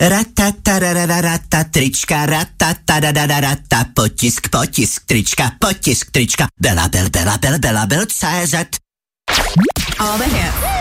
Ratatarararata trička, ratatarararata potisk trička, Bela Bel CZ. All the hits.